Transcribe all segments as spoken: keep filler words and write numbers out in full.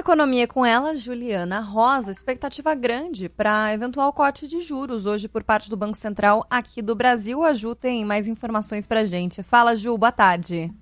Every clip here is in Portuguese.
Economia com ela, Juliana Rosa. Expectativa grande para eventual corte de juros hoje por parte do Banco Central aqui do Brasil. A Ju tem mais informações para a gente. Fala, Ju, boa tarde.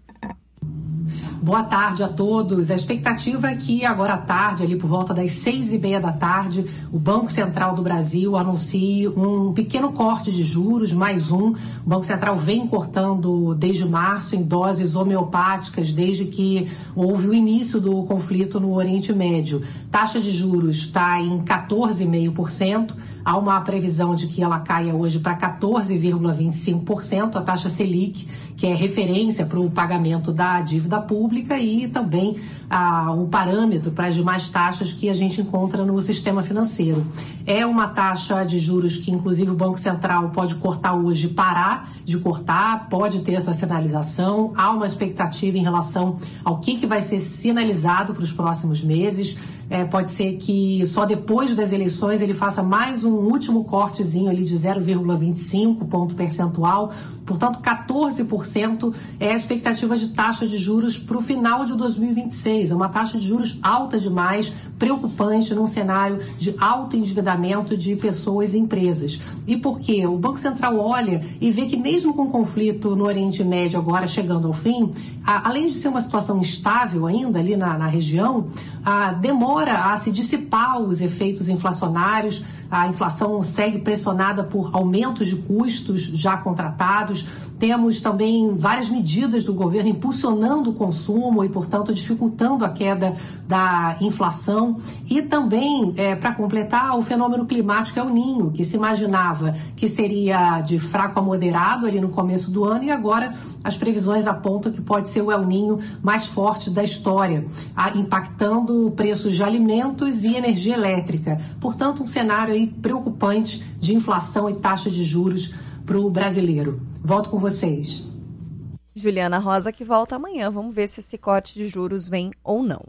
Boa tarde a todos. A expectativa é que agora à tarde, ali por volta das seis e meia da tarde, o Banco Central do Brasil anuncie um pequeno corte de juros, mais um. O Banco Central vem cortando desde março em doses homeopáticas, desde que houve o início do conflito no Oriente Médio. Taxa de juros está em quatorze vírgula cinco por cento. Há uma previsão de que ela caia hoje para quatorze vírgula vinte e cinco por cento, a taxa Selic, que é referência para o pagamento da dívida pública e também ah, um parâmetro para as demais taxas que a gente encontra no sistema financeiro. É uma taxa de juros que, inclusive, o Banco Central pode cortar hoje, parar de cortar, pode ter essa sinalização. Há uma expectativa em relação ao que, que vai ser sinalizado para os próximos meses. É, pode ser que só depois das eleições ele faça mais um último cortezinho ali de zero vírgula vinte e cinco ponto percentual. Portanto, quatorze por cento é a expectativa de taxa de juros para o final de dois mil e vinte e seis. É uma taxa de juros alta demais, preocupante num cenário de alto endividamento de pessoas e empresas. E por quê? O Banco Central olha e vê que mesmo com o conflito no Oriente Médio agora chegando ao fim, a, além de ser uma situação instável ainda ali na, na região, a, demora a se dissipar os efeitos inflacionários. A inflação segue pressionada por aumentos de custos já contratados. Temos também várias medidas do governo impulsionando o consumo e, portanto, dificultando a queda da inflação. E também, é, para completar, o fenômeno climático El Niño, que se imaginava que seria de fraco a moderado ali no começo do ano, e agora as previsões apontam que pode ser o El Niño mais forte da história, impactando preços de alimentos e energia elétrica. Portanto, um cenário aí preocupante de inflação e taxa de juros para o brasileiro. Volto com vocês. Juliana Rosa, que volta amanhã. Vamos ver se esse corte de juros vem ou não.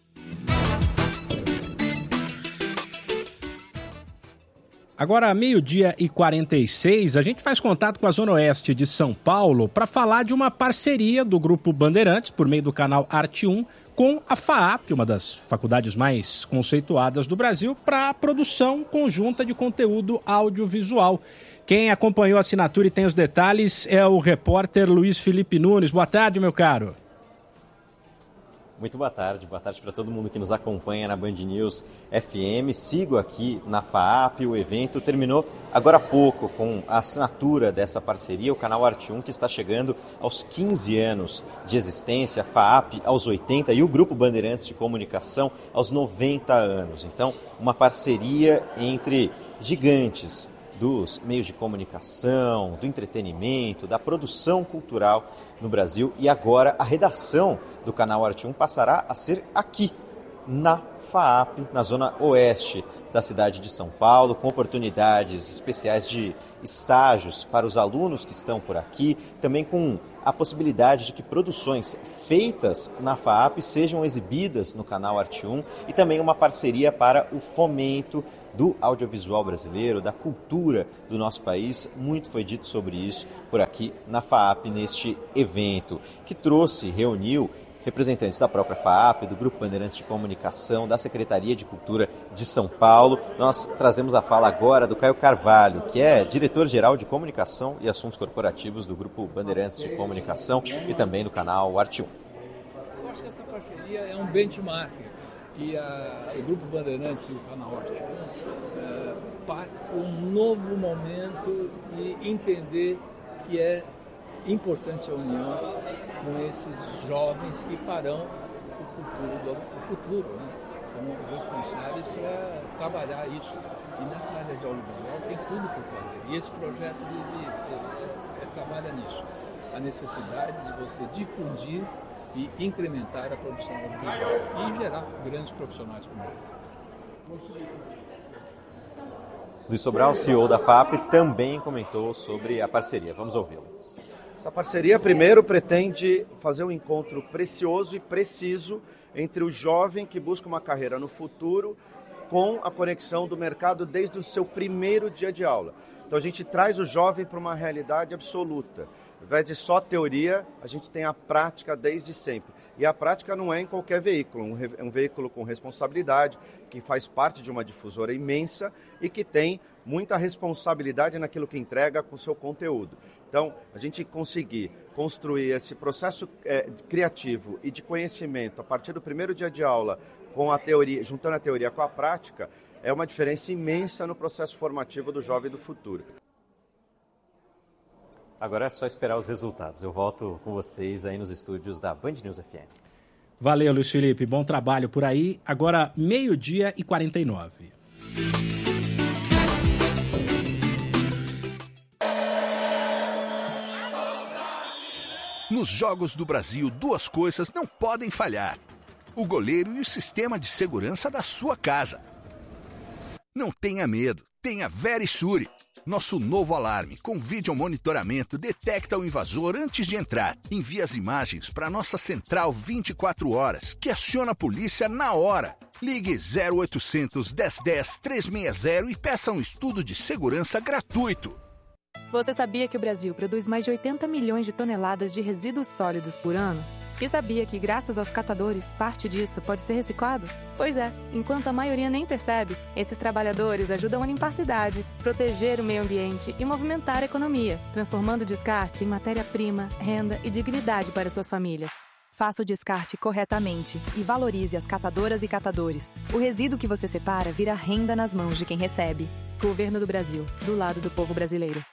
Agora, meio-dia e quarenta e seis, a gente faz contato com a Zona Oeste de São Paulo para falar de uma parceria do Grupo Bandeirantes, por meio do canal Arte um, com a FAAP, uma das faculdades mais conceituadas do Brasil, para a produção conjunta de conteúdo audiovisual. Quem acompanhou a assinatura e tem os detalhes é o repórter Luiz Felipe Nunes. Boa tarde, meu caro. Muito boa tarde, boa tarde para todo mundo que nos acompanha na Band News F M. Sigo aqui na FAAP, o evento terminou agora há pouco com a assinatura dessa parceria, o canal Arte um, que está chegando aos quinze anos de existência, a FAAP aos oitenta e o Grupo Bandeirantes de Comunicação aos noventa anos. Então, uma parceria entre gigantes dos meios de comunicação, do entretenimento, da produção cultural no Brasil. E agora a redação do canal Arte um passará a ser aqui, na FAAP, na zona oeste da cidade de São Paulo, com oportunidades especiais de estágios para os alunos que estão por aqui, também com a possibilidade de que produções feitas na FAAP sejam exibidas no canal Arte um e também uma parceria para o fomento do audiovisual brasileiro, da cultura do nosso país. Muito foi dito sobre isso por aqui na FAAP, neste evento, que trouxe, reuniu representantes da própria FAAP, do Grupo Bandeirantes de Comunicação, da Secretaria de Cultura de São Paulo. Nós trazemos a fala agora do Caio Carvalho, que é diretor-geral de Comunicação e Assuntos Corporativos do Grupo Bandeirantes de Comunicação e também do canal Arte um. Eu acho que essa parceria é um benchmark e a, o Grupo Bandeirantes e o canal Arte um é, parte com um novo momento de entender que é importante a união com esses jovens que farão o futuro, do, o futuro, né? São os responsáveis para trabalhar isso. E nessa área de audiovisual tem tudo por fazer. E esse projeto ele, ele, ele trabalha nisso. A necessidade de você difundir e incrementar a produção audiovisual e gerar grandes profissionais como esse. Luiz Sobral, C E O da FAAP, também comentou sobre a parceria. Vamos ouvi-lo. Essa parceria, primeiro, pretende fazer um encontro precioso e preciso entre o jovem que busca uma carreira no futuro com a conexão do mercado desde o seu primeiro dia de aula. Então a gente traz o jovem para uma realidade absoluta. Ao invés de só teoria, a gente tem a prática desde sempre. E a prática não é em qualquer veículo, um, é um veículo com responsabilidade, que faz parte de uma difusora imensa e que tem muita responsabilidade naquilo que entrega com seu conteúdo. Então, a gente conseguir construir esse processo é, criativo e de conhecimento a partir do primeiro dia de aula, com a teoria, juntando a teoria com a prática, é uma diferença imensa no processo formativo do jovem do futuro. Agora é só esperar os resultados. Eu volto com vocês aí nos estúdios da Band News F M. Valeu, Luiz Felipe. Bom trabalho por aí. Agora, meio-dia e quarenta e nove. Nos Jogos do Brasil, duas coisas não podem falhar: o goleiro e o sistema de segurança da sua casa. Não tenha medo, tenha Verisure. Nosso novo alarme com vídeo monitoramento detecta o invasor antes de entrar. Envia as imagens para nossa central vinte e quatro horas, que aciona a polícia na hora. Ligue zero oitocentos, dez dez, trezentos e sessenta e peça um estudo de segurança gratuito. Você sabia que o Brasil produz mais de oitenta milhões de toneladas de resíduos sólidos por ano? E sabia que, graças aos catadores, parte disso pode ser reciclado? Pois é, enquanto a maioria nem percebe, esses trabalhadores ajudam a limpar cidades, proteger o meio ambiente e movimentar a economia, transformando o descarte em matéria-prima, renda e dignidade para suas famílias. Faça o descarte corretamente e valorize as catadoras e catadores. O resíduo que você separa vira renda nas mãos de quem recebe. Governo do Brasil, do lado do povo brasileiro.